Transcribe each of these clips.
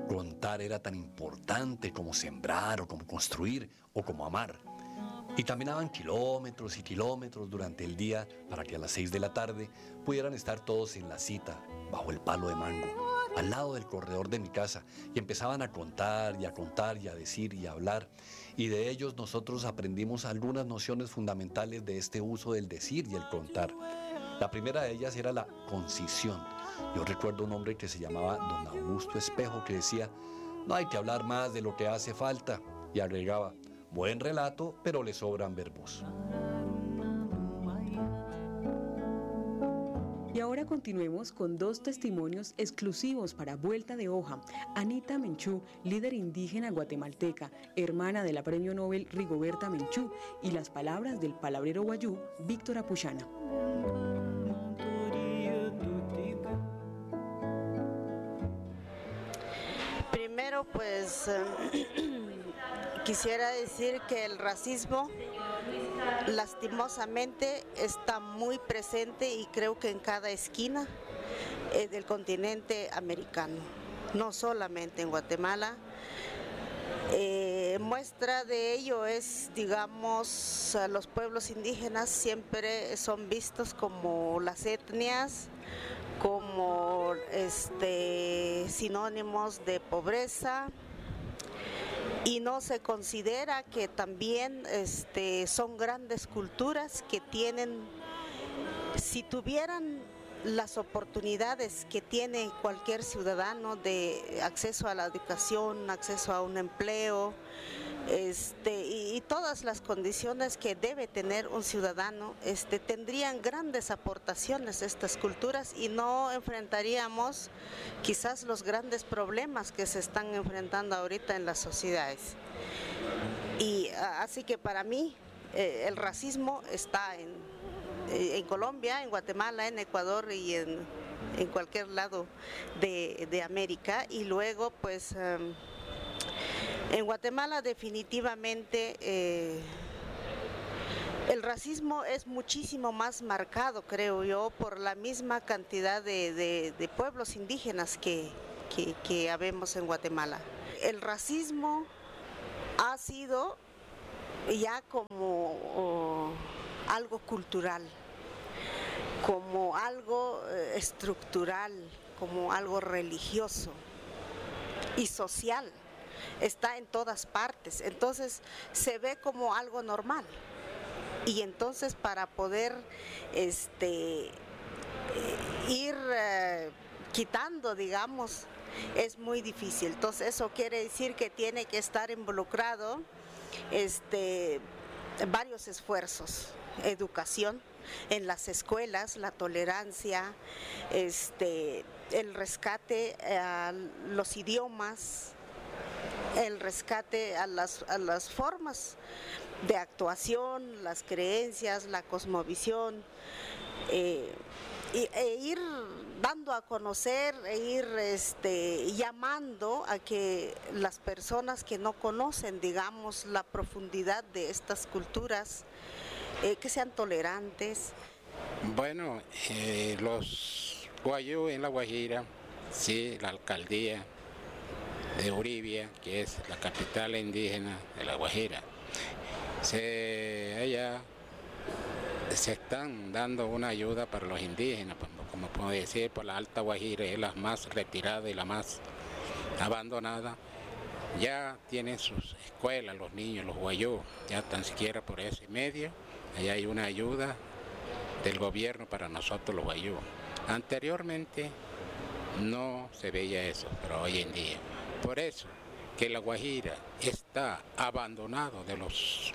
contar era tan importante como sembrar o como construir o como amar. Y caminaban kilómetros y kilómetros durante el día para que a las 6 de la tarde pudieran estar todos en la cita, bajo el palo de mango, al lado del corredor de mi casa, y empezaban a contar y a contar y a decir y a hablar. Y de ellos nosotros aprendimos algunas nociones fundamentales de este uso del decir y el contar. La primera de ellas era la concisión. Yo recuerdo un hombre que se llamaba Don Augusto Espejo que decía: no hay que hablar más de lo que hace falta, y agregaba: buen relato, pero le sobran verbos. Y ahora continuemos con dos testimonios exclusivos para Vuelta de Hoja. Anita Menchú, líder indígena guatemalteca, hermana de la Premio Nobel Rigoberta Menchú, y las palabras del palabrero guayú Víctor Apuchana. Primero, pues quisiera decir que el racismo lastimosamente está muy presente, y creo que en cada esquina del continente americano, no solamente en Guatemala. Muestra de ello es, digamos, los pueblos indígenas siempre son vistos como las etnias, como sinónimos de pobreza, y no se considera que también son grandes culturas que tienen, si tuvieran las oportunidades que tiene cualquier ciudadano de acceso a la educación, acceso a un empleo, y todas las condiciones que debe tener un ciudadano, tendrían grandes aportaciones estas culturas, y no enfrentaríamos quizás los grandes problemas que se están enfrentando ahorita en las sociedades. Y así que para mí el racismo está en Colombia, en Guatemala, en Ecuador y en cualquier lado de América. Y luego pues en Guatemala definitivamente el racismo es muchísimo más marcado, creo yo, por la misma cantidad de pueblos indígenas que habemos en Guatemala. El racismo ha sido ya como algo cultural, como algo estructural, como algo religioso y social. Está en todas partes, entonces se ve como algo normal, y entonces para poder ir quitando, digamos, es muy difícil. Entonces eso quiere decir que tiene que estar involucrado varios esfuerzos: educación en las escuelas, la tolerancia, el rescate a los idiomas, el rescate a las formas de actuación, las creencias, la cosmovisión, e ir dando a conocer, e ir llamando a que las personas que no conocen, digamos, la profundidad de estas culturas, que sean tolerantes. Bueno, los guayú en La Guajira, sí, la alcaldía de Uribia, que es la capital indígena de La Guajira, allá se están dando una ayuda para los indígenas, como puedo decir, por la Alta Guajira, es la más retirada y la más abandonada. Ya tienen sus escuelas los niños, los guayú, ya tan siquiera por ese medio, allá hay una ayuda del gobierno para nosotros los guayú. Anteriormente no se veía eso, pero hoy en día. Por eso que La Guajira está abandonado de los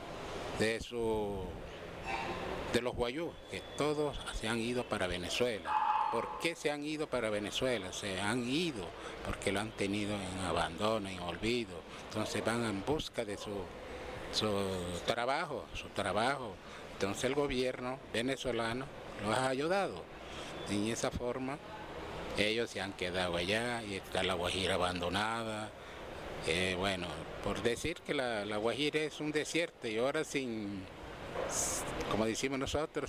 guayú, que todos se han ido para Venezuela. ¿Por qué se han ido para Venezuela? Se han ido porque lo han tenido en abandono, en olvido. Entonces van en busca de su trabajo. Entonces el gobierno venezolano los ha ayudado. Y en esa forma ellos se han quedado allá y está La Guajira abandonada. Bueno, por decir que la Guajira es un desierto, y ahora sin, como decimos nosotros,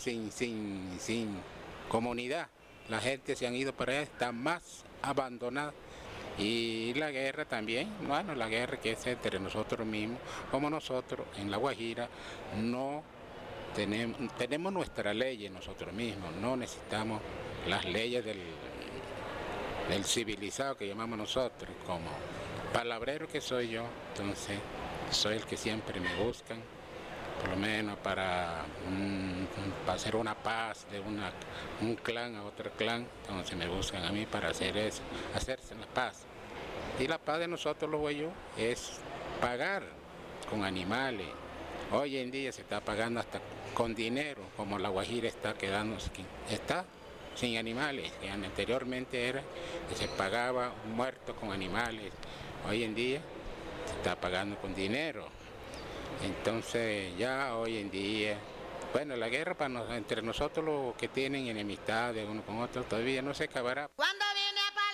sin comunidad. La gente se han ido para allá, está más abandonada Y la guerra también, bueno, la guerra que es entre nosotros mismos, como nosotros en La Guajira no tenemos nuestras leyes nosotros mismos, no necesitamos las leyes del civilizado que llamamos nosotros, como palabrero que soy yo, entonces soy el que siempre me buscan, por lo menos para hacer una paz de un clan a otro clan, entonces me buscan a mí para hacer eso, hacerse la paz. Y la paz de nosotros los guayú es pagar con animales. Hoy en día se está pagando hasta con dinero, como La Guajira está quedando, está sin animales, que anteriormente era que se pagaba muertos con animales, hoy en día se está pagando con dinero. Entonces ya hoy en día, bueno, la guerra entre nosotros los que tienen enemistad de uno con otro todavía no se acabará.